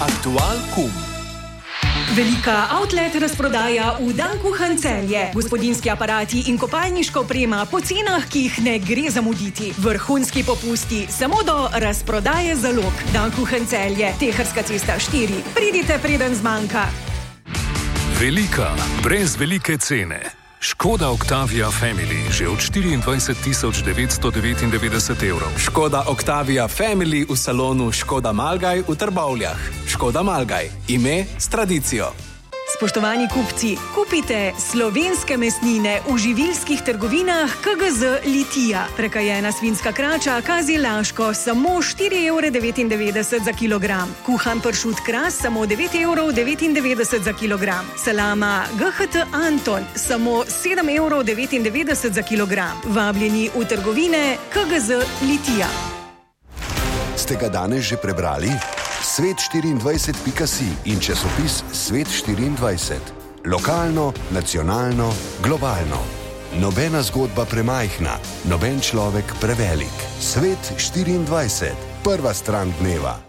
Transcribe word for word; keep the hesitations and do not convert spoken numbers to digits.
Aktual Kum. Velika outlet razprodaja v Dan Kuhan Celje. Gospodinjski aparati in kopalniška oprema po cenah, ki jih ne gre zamuditi. Vrhunski popusti samo do razprodaje zalog. Dan Kuhan Celje, Teharska cesta štiri. Pridite, preden zmanjka. Velika, brez velike cene. Škoda Octavia Family že od štiriindvajset tisoč devetsto devetindevetdeset evrov. Škoda Octavia Family v salonu Škoda Malgaj v Trbovljah. Škoda Malgaj, ime s tradicijo. Spoštovani kupci, kupite slovenske mesnine v živilskih trgovinah K G Z Litija. Prekajena svinjska krača Kazi Laško samo štiri evre devetindevetdeset za kilogram. Kuhan pršut Kras samo devet evrov devetindevetdeset za kilogram. Salama G H T Anton samo sedem evrov devetindevetdeset za kilogram. Vabljeni v trgovine K G Z Litija. Ste ga danes že prebrali? svet štiriindvajset pika si in časopis Svet štiriindvajset. Lokalno, nacionalno, globalno. Nobena zgodba premajhna, noben človek prevelik. Svet štiriindvajset. Prva stran dneva.